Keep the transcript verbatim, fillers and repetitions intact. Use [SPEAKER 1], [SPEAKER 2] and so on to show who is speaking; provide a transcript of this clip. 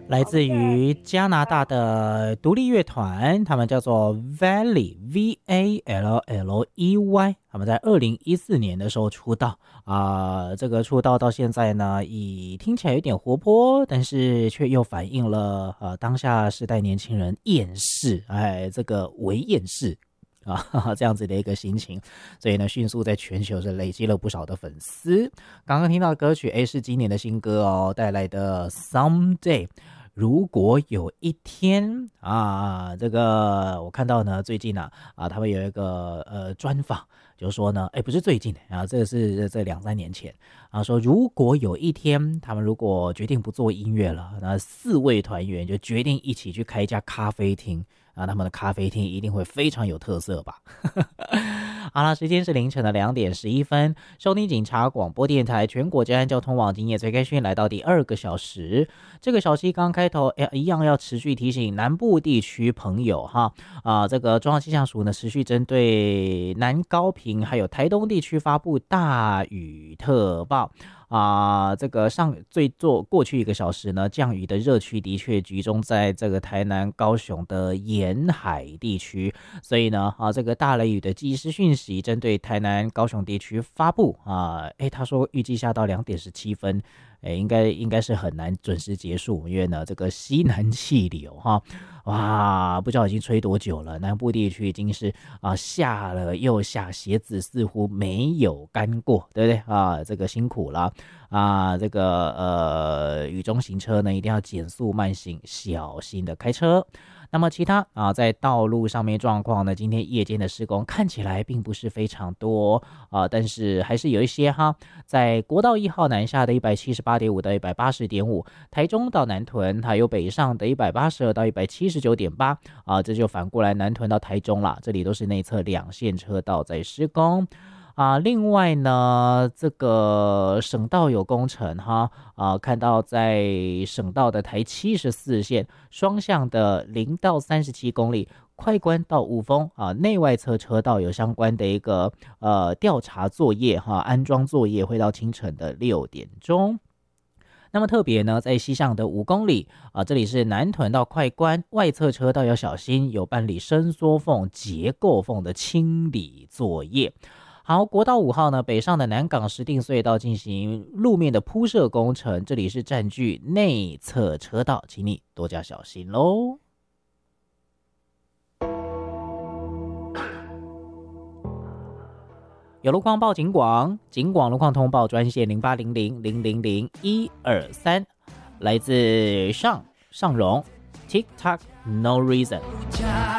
[SPEAKER 1] 来自于加拿大的独立乐团，他们叫做 Valley V A L L E Y， 他们在二零一四年的时候出道啊、呃，这个出道到现在呢，以听起来有点活泼，但是却又反映了呃当下时代年轻人厌世，哎，这个微厌世啊，这样子的一个心情，所以呢，迅速在全球是累积了不少的粉丝。刚刚听到的歌曲，诶，是今年的新歌哦，带来的 Someday。如果有一天啊，这个我看到呢，最近啊啊，他们有一个呃专访，就是说呢，哎，不是最近啊，这个是这两三年前啊，说如果有一天他们如果决定不做音乐了，那四位团员就决定一起去开一家咖啡厅。啊，他们的咖啡厅一定会非常有特色吧？好了，时间是凌晨的两点十一分，收听警察广播电台全国治安交通网今夜最开讯来到第二个小时。这个小时刚开头，哎，一样要持续提醒南部地区朋友哈啊，这个中央气象署呢持续针对南高屏还有台东地区发布大雨特报。啊、呃，这个上最做过去一个小时呢，降雨的热区的确集中在这个台南、高雄的沿海地区，所以呢，啊，这个大雷雨的即时讯息针对台南、高雄地区发布啊，哎，他说预计下到两点十七分。哎，应该应该是很难准时结束，因为呢，这个西南气流哈，哇，不知道已经吹多久了。南部地区已经是啊下了又下，鞋子似乎没有干过，对不对啊？这个辛苦了啊！这个呃，雨中行车呢，一定要减速慢行，小心的开车。那么其他啊，在道路上面状况呢，今天夜间的施工看起来并不是非常多啊，但是还是有一些哈，在国道一号南下的一百七十八点五到一百八十点五，台中到南屯，还有北上的一百八十二到一百七十九点八啊，这就反过来南屯到台中啦，这里都是内侧两线车道在施工。啊，另外呢，这个省道有工程哈，啊，看到在省道的台七十四线双向的零到三十七公里，快关到雾峰啊，内外侧车道有相关的一个呃调查作业哈，安装作业会到清晨的六点钟。那么特别呢，在西向的五公里啊，这里是南屯到快关，外侧车道要小心，有办理伸缩缝、结构缝的清理作业。好，国道五号呢，北上的南港石碇隧道进行路面的铺设工程，这里是占据内侧车道，请你多加小心喽。有路况报警广，警广路况通报专线零八零零零零零一二三，来自上上荣 TikTok No Reason。